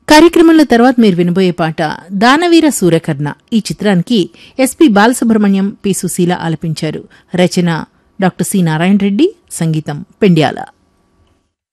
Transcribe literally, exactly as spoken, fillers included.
కార్యక్రమంలో తర్వాత మీరు వినబోయే పాట దానవీర సూర్యకర్ణ. ఈ చిత్రానికి ఎస్పి బాలసుబ్రహ్మణ్యం, పి సుశీల ఆలపించారు. రచన డాక్టర్ సి నారాయణ రెడ్డి, సంగీతం పెండ్యాల.